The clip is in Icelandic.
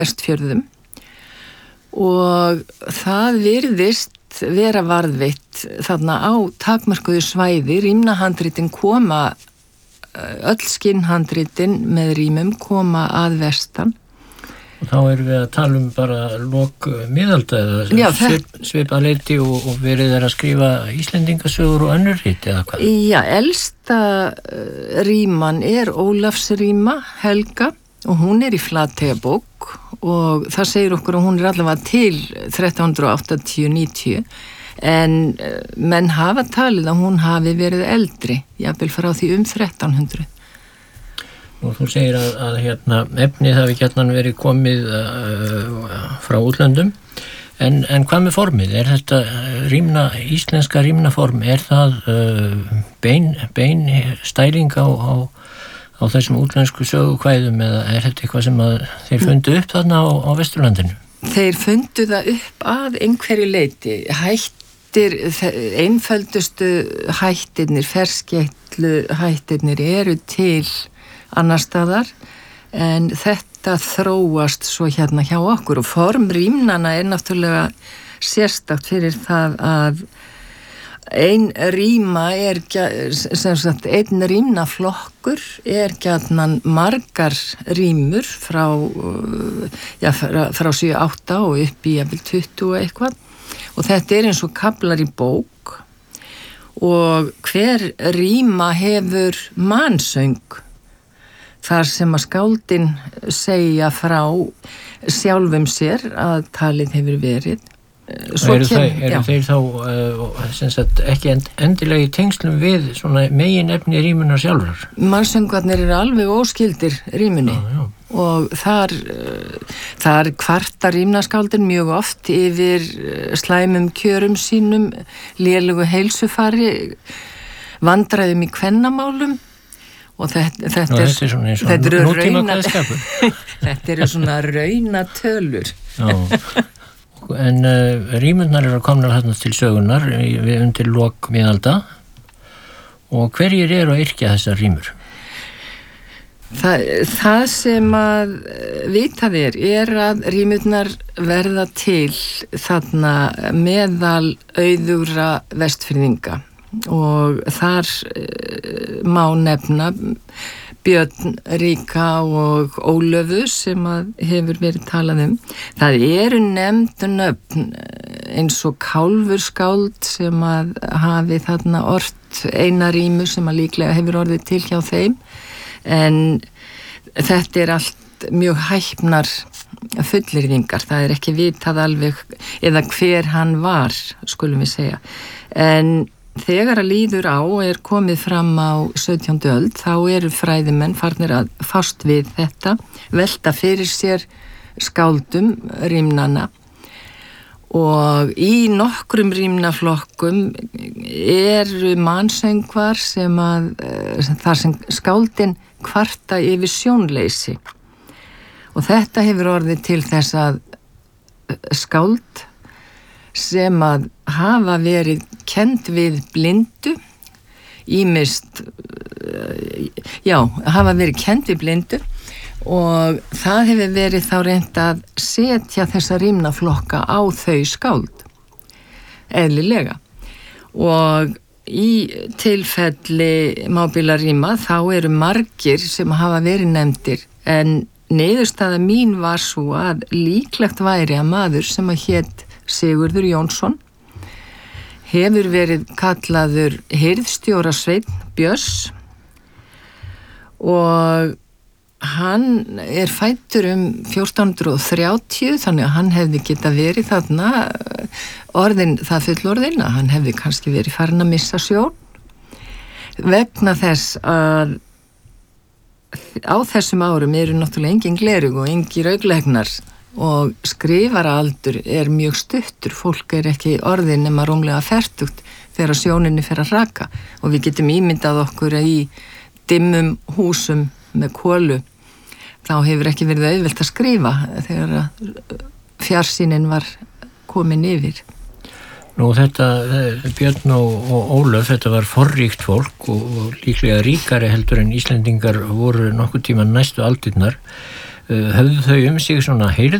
Vestfjörðum og það virðist vera varðveitt þarna á takmörkuðu svæði. Rímnahandritin koma, öll skinnhandritin með rímum koma að vestan. Og þá erum við að tala bara lok miðalda eða svipað leyti og verið að skrifa Íslendingasögur og önnur rit eða hvað? Já, elsta ríman Ólafsríma Helga og hún í Flateyjarbók og það segir okkur að hún allavega til 1380-90 en menn hafa talið að hún hafi verið eldri, jafnvel frá því 1300. Og þú segir að efnið hafi gjarnan verið komið frá útlöndum, en hvað með formið? Er þetta íslenska rímnaform, er það bein stæling á þessum útlensku sögukvæðum eða er þetta eitthvað sem þeir fundu upp þarna á Vesturlandinu? Þeir fundu það upp að einhverju leyti. Einföldustu hættirnir, ferskeytlu hættirnir eru til annar staðar en þetta þróast svo hérna hjá okkur og form rímnana náttúrulega sérstakt fyrir það að ein ríma sem sagt einn rímnaflokkur gjarnan margar rímur frá 7-8 og upp í jafnvel 20 og eitthvað og þetta eins og kaflar í bók og hver ríma hefur mansöng þar sem að skáldin segja frá sjálfum sér að talið hefur verið. Eru þeir þá ekki endilega í tengslum við svona meginefni rímunar sjálfur? Mansöngvarnir eru alveg óskyldir rímunni og þar kvartar rímnaskáldin mjög oft yfir slæmum kjörum sínum, lélegu heilsufari, vandræðum í kvennamálum. Og þetta eru svona raunatölur. En rímurnar eru komnar þarna til sögunar undir lok miðalda og hverjir eru að yrkja þessar rímur? Það sem að vitað er að rímurnar verða til þarna meðal auðugra Vestfirðinga og þar má nefna Björn Ríka og Ólöfu sem að hefur verið talað Það eru nefnd nöfn eins og Kálfurskáld sem að hafi þarna ort eina rímu sem að líklega hefur orðið til hjá þeim en þetta allt mjög hæpnar fullyrðingar, það ekki vitað alveg eða hver hann var, skulum við segja en þegar að líður á komið fram á 17. öld þá eru fræðimenn farnir að fást við þetta, velta fyrir sér skáldum rímnana og í nokkrum rímnaflokkum eru mansöngvar þar sem skáldin kvarta yfir sjónleysi og þetta hefur orðið til þess að skáld sem að hafa verið kennd við blindu hafa verið kennd við blindu og það hefur verið þá reynt að setja þessa rímnaflokka á þau skáld eðlilega og í tilfelli mábílaríma þá eru margir sem hafa verið nefndir en niðurstaða mín var svo að líklegt væri að maður sem að hét Sigurður Jónsson hefur verið kallaður hirðstjórasveinn Björns og hann fæddur 1430 þannig að hann hefði geta verið þarna orðin það fullorðin að hann hefði kannski verið farin að missa sjón vegna þess að á þessum árum eru náttúrulega engin glerug og engin auglegnar og skrifaraaldur mjög stuttur, fólk ekki orðin nema rúmlega fertugt þegar sjóninni fer að raka og við getum ímyndað okkur í dimmum húsum með kolu þá hefur ekki verið auðvelt að skrifa þegar fjarsýnin var komin yfir. Nú þetta, Björn og Ólöf, þetta var forríkt fólk og líklega ríkari heldur en Íslendingar voru nokkuð tíma næstu aldirnar höfðu þau sig svona